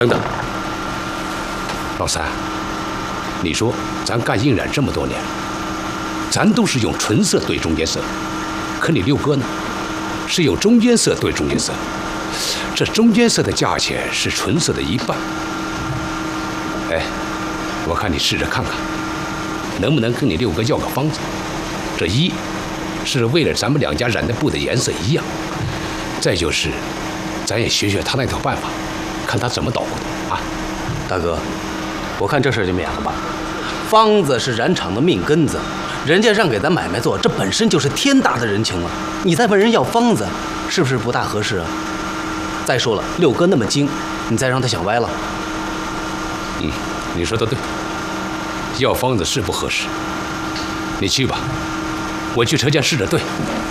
等等，老三，你说咱干印染这么多年了，咱都是用纯色兑中间色，可你六哥呢，是用中间色兑中间色，这中间色的价钱是纯色的1半。哎，我看你试着看看，能不能跟你六哥要个方子？这一是为了咱们两家染的布的颜色一样，再就是咱也学学他那套办法，看他怎么捣鼓的啊。 大哥，我看这事就免了吧。方子是染厂的命根子，人家让给咱买卖做，这本身就是天大的人情了。你再问人要方子，是不是不大合适啊？再说了，六哥那么精，你再让他想歪了。 你说的对，要方子是不合适。你去吧，我去车间试着对。